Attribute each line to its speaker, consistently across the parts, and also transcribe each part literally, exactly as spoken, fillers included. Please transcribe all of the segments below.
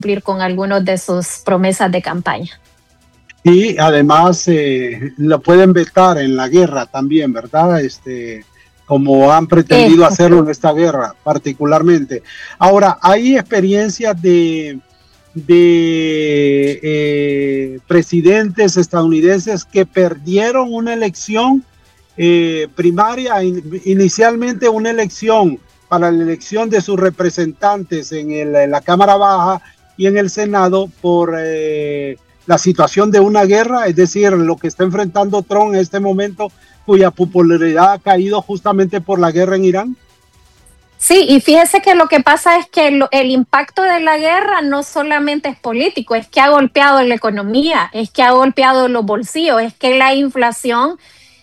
Speaker 1: cumplir con algunas de sus promesas de campaña.
Speaker 2: Y además eh, lo pueden vetar en la guerra también, ¿verdad? Este, como han pretendido
Speaker 1: Eso.
Speaker 2: hacerlo en esta guerra particularmente. Ahora, hay experiencias de, de eh, presidentes estadounidenses que perdieron una elección eh, primaria, in, inicialmente una elección para la elección de sus representantes en, el, en la Cámara Baja y en el Senado por eh, la situación de una guerra, es decir, lo que está enfrentando Trump en este momento, cuya popularidad ha caído justamente por la guerra en Irán.
Speaker 1: Sí, y fíjese que lo que pasa es que lo, el impacto de la guerra no solamente es político, es que ha golpeado la economía, es que ha golpeado los bolsillos, es que la inflación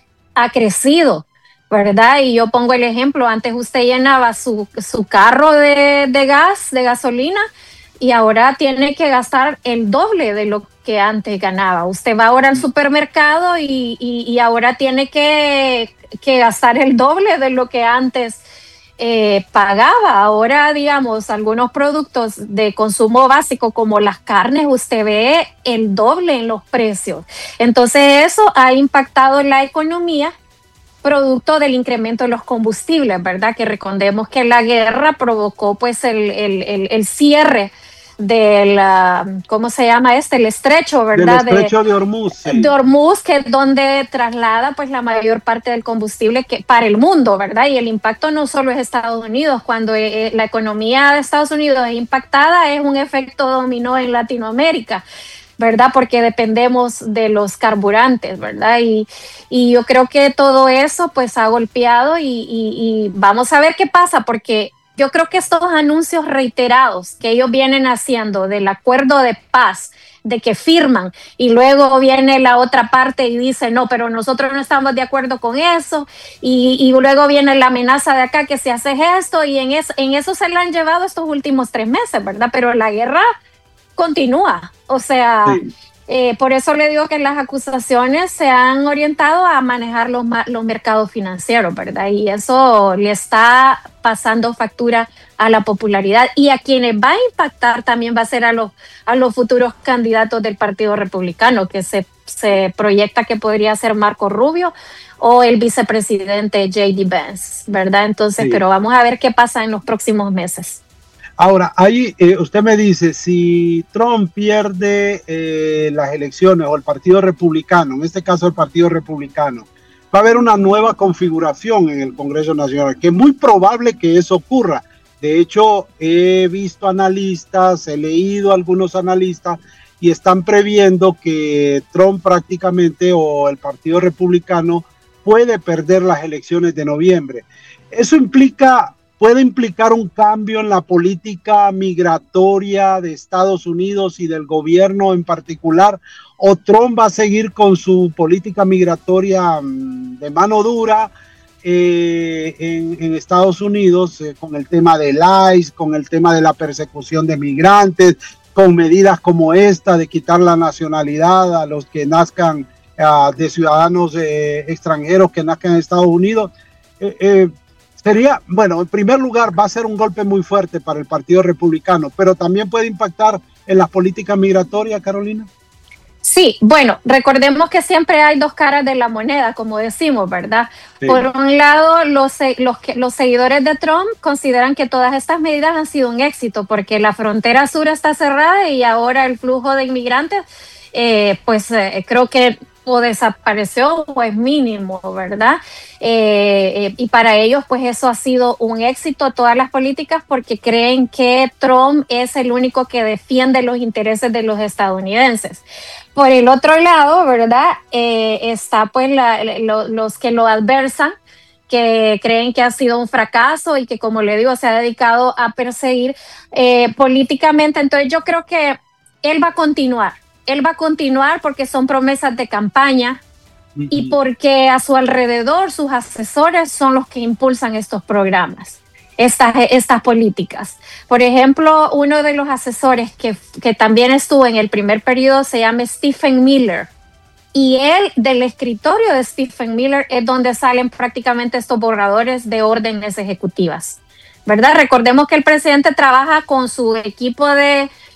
Speaker 1: ha crecido, ¿verdad? Y yo pongo el ejemplo, antes usted llenaba su, su carro de, de gas, de gasolina, y ahora tiene que gastar el doble de lo que antes ganaba. Usted va ahora al supermercado y, y, y ahora tiene que, que gastar el doble de lo que antes eh, pagaba. Ahora, digamos, algunos productos de consumo básico como las carnes, usted ve el doble en los precios. Entonces eso ha impactado en la economía, producto del incremento de los combustibles, ¿verdad? Que recordemos que la guerra provocó pues el, el, el, el cierre del, uh, ¿cómo se llama este? El estrecho, ¿verdad?
Speaker 2: Del estrecho de, de Hormuz. Sí.
Speaker 1: De Hormuz, que es donde traslada pues la mayor parte del combustible que, para el mundo, ¿verdad? Y el impacto no solo es Estados Unidos, cuando eh, la economía de Estados Unidos es impactada, es un efecto dominó en Latinoamérica, ¿verdad? Porque dependemos de los carburantes, ¿verdad? Y, y yo creo que todo eso pues ha golpeado y, y, y vamos a ver qué pasa, porque yo creo que estos anuncios reiterados que ellos vienen haciendo del acuerdo de paz, de que firman y luego viene la otra parte y dice no, pero nosotros no estamos de acuerdo con eso y, y luego viene la amenaza de acá que si haces esto y en eso, en eso se la han llevado estos últimos tres meses, ¿verdad? Pero la guerra continúa, o sea, sí. eh, por eso le digo que las acusaciones se han orientado a manejar los, los mercados financieros, ¿verdad? Y eso le está pasando factura a la popularidad y a quienes va a impactar también va a ser a los, a los futuros candidatos del Partido Republicano, que se, se proyecta que podría ser Marco Rubio o el vicepresidente J D Vance, ¿verdad? Entonces, sí. Pero vamos a ver qué pasa en los próximos meses.
Speaker 2: Ahora, ahí eh, usted me dice, si Trump pierde eh, las elecciones o el Partido Republicano, en este caso el Partido Republicano, va a haber una nueva configuración en el Congreso Nacional, que es muy probable que eso ocurra. De hecho, he visto analistas, he leído algunos analistas y están previendo que Trump prácticamente o el Partido Republicano puede perder las elecciones de noviembre. Eso implica... puede implicar un cambio en la política migratoria de Estados Unidos y del gobierno en particular, o Trump va a seguir con su política migratoria de mano dura eh, en, en Estados Unidos, eh, con el tema del ICE, con el tema de la persecución de migrantes, con medidas como esta de quitar la nacionalidad a los que nazcan uh, de ciudadanos eh, extranjeros que nazcan en Estados Unidos. Eh, eh, Sería, bueno, en primer lugar va a ser un golpe muy fuerte para el Partido Republicano, pero también puede impactar en las políticas migratorias, Carolina.
Speaker 1: Sí, bueno, recordemos que siempre hay dos caras de la moneda, como decimos, ¿verdad? Sí. Por un lado, los, los, los seguidores de Trump consideran que todas estas medidas han sido un éxito, porque la frontera sur está cerrada y ahora el flujo de inmigrantes, eh, pues eh, creo que o desapareció o es mínimo, ¿verdad? Eh, eh, y para ellos, pues eso ha sido un éxito, todas las políticas, porque creen que Trump es el único que defiende los intereses de los estadounidenses. Por el otro lado, ¿verdad? Eh, está pues la, lo, los que lo adversan, que creen que ha sido un fracaso y que, como le digo, se ha dedicado a perseguir eh, políticamente. Entonces yo creo que él va a continuar. Él va a continuar porque son promesas de campaña uh-huh. y porque a su alrededor sus asesores son los que impulsan estos programas, estas, estas políticas. Por ejemplo, uno de los asesores que, que también estuvo en el primer periodo se llama Stephen Miller. Y él, del escritorio de Stephen Miller, es donde salen prácticamente estos borradores de órdenes ejecutivas, ¿verdad? Recordemos que el presidente trabaja con su equipo de